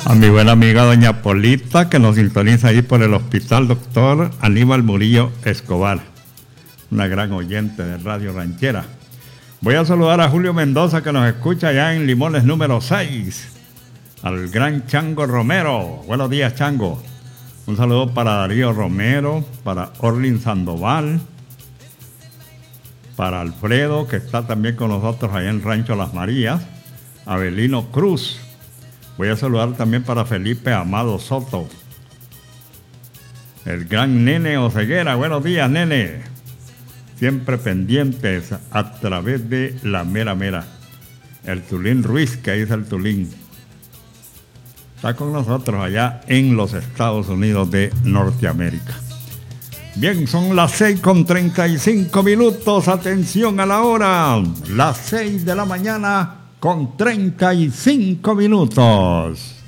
A mi buena amiga doña Polita, que nos sintoniza ahí por el Hospital Doctor Aníbal Murillo Escobar, una gran oyente de Radio Ranchera. Voy a saludar a Julio Mendoza, que nos escucha allá en Limones número 6, al gran Chango Romero. Buenos días, Chango. Un saludo para Darío Romero, para Orlin Sandoval, para Alfredo, que está también con nosotros allá en Rancho Las Marías, Abelino Cruz. Voy a saludar también para Felipe Amado Soto, el gran Nene Oseguera. Buenos días, Nene. Siempre pendientes a través de la mera mera. El Tulín Ruiz, que dice el Tulín, está con nosotros allá en los Estados Unidos de Norteamérica. Bien, son las 6:35. Atención a la hora. Las 6 de la mañana con 35 minutos.